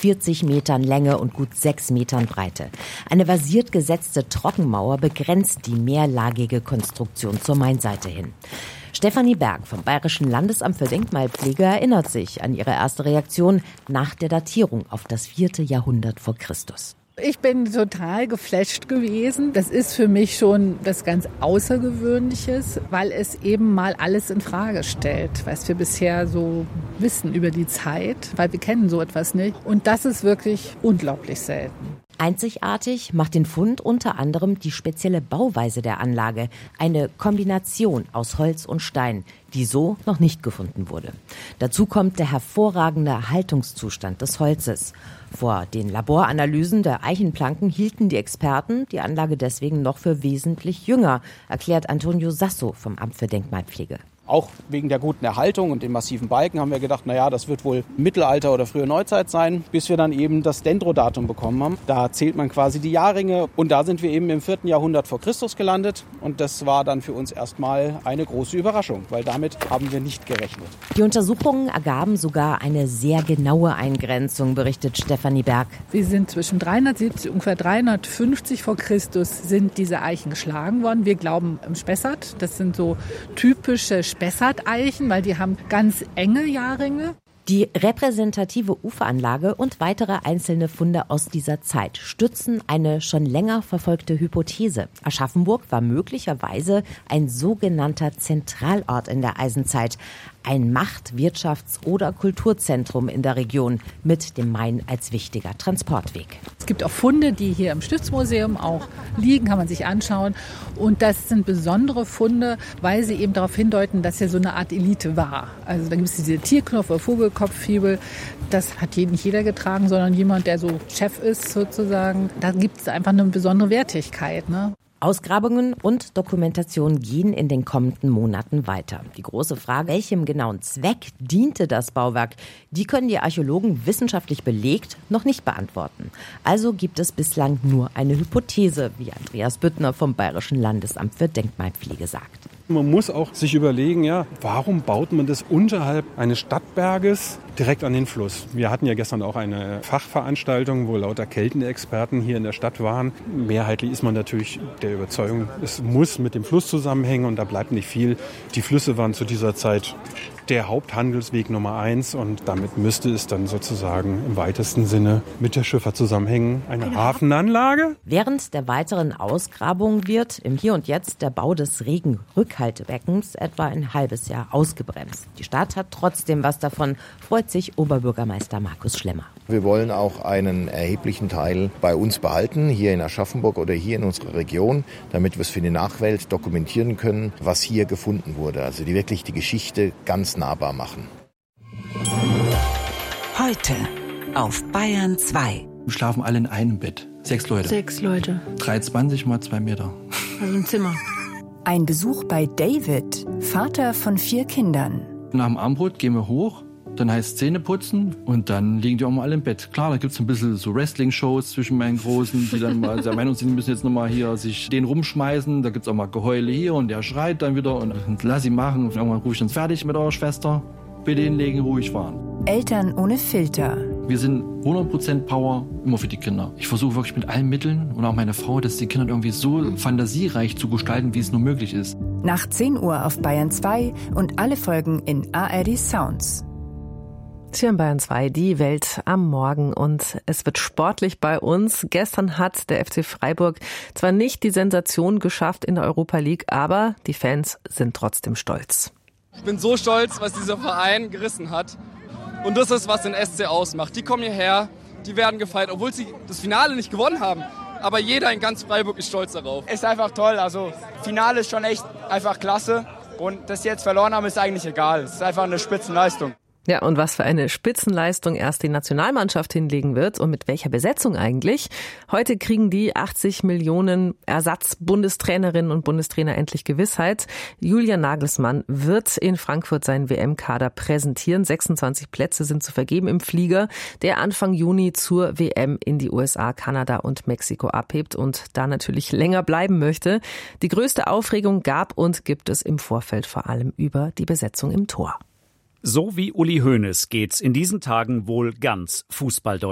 40 Metern Länge und gut 6 Metern Breite. Eine versiert gesetzte Trockenmauer begrenzt die mehrlagige Konstruktion zur Mainseite hin. Stefanie Berg vom Bayerischen Landesamt für Denkmalpflege erinnert sich an ihre erste Reaktion nach der Datierung auf das 4. Jahrhundert vor Christus. Ich bin total geflasht gewesen. Das ist für mich schon was ganz Außergewöhnliches, weil es eben mal alles in Frage stellt, was wir bisher so wissen über die Zeit, weil wir kennen so etwas nicht. Und das ist wirklich unglaublich selten. Einzigartig macht den Fund unter anderem die spezielle Bauweise der Anlage, eine Kombination aus Holz und Stein, die so noch nicht gefunden wurde. Dazu kommt der hervorragende Erhaltungszustand des Holzes. Vor den Laboranalysen der Eichenplanken hielten die Experten die Anlage deswegen noch für wesentlich jünger, erklärt Antonio Sasso vom Amt für Denkmalpflege. Auch wegen der guten Erhaltung und den massiven Balken haben wir gedacht, das wird wohl Mittelalter oder frühe Neuzeit sein, bis wir dann eben das Dendrodatum bekommen haben. Da zählt man quasi die Jahrringe und da sind wir eben im 4. Jahrhundert vor Christus gelandet und das war dann für uns erstmal eine große Überraschung, weil damit haben wir nicht gerechnet. Die Untersuchungen ergaben sogar eine sehr genaue Eingrenzung, berichtet Stefanie Berg. Sie sind zwischen 370 und ungefähr 350 vor Christus sind diese Eichen geschlagen worden. Wir glauben im Spessart, das sind so typische Spessart-Eichen, weil die haben ganz enge Jahrringe. Die repräsentative Uferanlage und weitere einzelne Funde aus dieser Zeit stützen eine schon länger verfolgte Hypothese. Aschaffenburg war möglicherweise ein sogenannter Zentralort in der Eisenzeit. Ein Macht-, Wirtschafts- oder Kulturzentrum in der Region mit dem Main als wichtiger Transportweg. Es gibt auch Funde, die hier im Stiftsmuseum auch liegen, kann man sich anschauen. Und das sind besondere Funde, weil sie eben darauf hindeuten, dass hier so eine Art Elite war. Also da gibt es diese Tierknopf- oder Vogelkopffibel. Das hat nicht jeder getragen, sondern jemand, der so Chef ist sozusagen. Da gibt es einfach eine besondere Wertigkeit, ne? Ausgrabungen und Dokumentation gehen in den kommenden Monaten weiter. Die große Frage, welchem genauen Zweck diente das Bauwerk, die können die Archäologen wissenschaftlich belegt noch nicht beantworten. Also gibt es bislang nur eine Hypothese, wie Andreas Büttner vom Bayerischen Landesamt für Denkmalpflege sagt. Man muss auch sich überlegen, warum baut man das unterhalb eines Stadtberges direkt an den Fluss? Wir hatten ja gestern auch eine Fachveranstaltung, wo lauter Keltenexperten hier in der Stadt waren. Mehrheitlich ist man natürlich der Überzeugung, es muss mit dem Fluss zusammenhängen und da bleibt nicht viel. Die Flüsse waren zu dieser Zeit der Haupthandelsweg Nummer 1 und damit müsste es dann sozusagen im weitesten Sinne mit der Schifffahrt zusammenhängen. Eine Hafenanlage? Während der weiteren Ausgrabungen wird im Hier und Jetzt der Bau des Regenrückhaltebeckens etwa ein halbes Jahr ausgebremst. Die Stadt hat trotzdem was davon, freut sich Oberbürgermeister Markus Schlemmer. Wir wollen auch einen erheblichen Teil bei uns behalten, hier in Aschaffenburg oder hier in unserer Region, damit wir es für die Nachwelt dokumentieren können, was hier gefunden wurde. Also die wirklich die Geschichte ganz nahbar machen. Heute auf Bayern 2. Wir schlafen alle in einem Bett. 6 Leute. 6 Leute. 3,20 mal 2 Meter. Also ein Zimmer. Ein Besuch bei David, Vater von 4 Kindern. Nach dem Abendbrot gehen wir hoch, dann heißt Zähne putzen und dann liegen die auch mal alle im Bett. Klar, da gibt es ein bisschen so Wrestling-Shows zwischen meinen Großen, die dann mal der Meinung sind, die müssen jetzt nochmal hier sich den rumschmeißen. Da gibt es auch mal Geheule hier und der schreit dann wieder und lass ihn machen. Und irgendwann rufe ich uns fertig mit eurer Schwester. Bitte hinlegen, ruhig fahren. Eltern ohne Filter. Wir sind 100% Power immer für die Kinder. Ich versuche wirklich mit allen Mitteln und auch meine Frau, das die Kinder irgendwie so fantasiereich zu gestalten, wie es nur möglich ist. Nach 10 Uhr auf Bayern 2 und alle Folgen in ARD Sounds. Hier in Bayern 2, die Welt am Morgen und es wird sportlich bei uns. Gestern hat der FC Freiburg zwar nicht die Sensation geschafft in der Europa League, aber die Fans sind trotzdem stolz. Ich bin so stolz, was dieser Verein gerissen hat. Und das ist, was den SC ausmacht. Die kommen hierher, die werden gefeiert, obwohl sie das Finale nicht gewonnen haben. Aber jeder in ganz Freiburg ist stolz darauf. Ist einfach toll, also Finale ist schon echt einfach klasse. Und dass sie jetzt verloren haben, ist eigentlich egal. Es ist einfach eine Spitzenleistung. Ja, und was für eine Spitzenleistung erst die Nationalmannschaft hinlegen wird und mit welcher Besetzung eigentlich. Heute kriegen die 80 Millionen Ersatz-Bundestrainerinnen und Bundestrainer endlich Gewissheit. Julian Nagelsmann wird in Frankfurt seinen WM-Kader präsentieren. 26 Plätze sind zu vergeben im Flieger, der Anfang Juni zur WM in die USA, Kanada und Mexiko abhebt und da natürlich länger bleiben möchte. Die größte Aufregung gab und gibt es im Vorfeld vor allem über die Besetzung im Tor. So wie Uli Hoeneß geht's in diesen Tagen wohl ganz Fußballdeutschland.